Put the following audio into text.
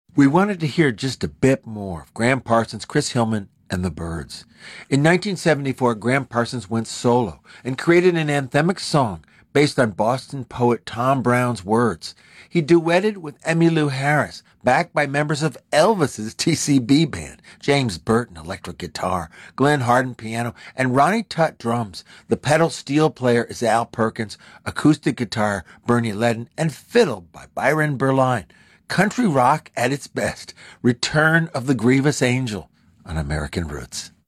We wanted to hear just a bit more of Graham Parsons, Chris Hillman, and the Byrds. In 1974, Graham Parsons went solo and created an anthemic song based on Boston poet Tom Brown's words. He duetted with Emmylou Harris, backed by members of Elvis's TCB band, James Burton electric guitar, Glenn Hardin piano, and Ronnie Tutt drums. The pedal steel player is Al Perkins, acoustic guitar Bernie Ledden, and fiddle by Byron Berline. Country rock at its best. Return of the Grievous Angel on American Roots.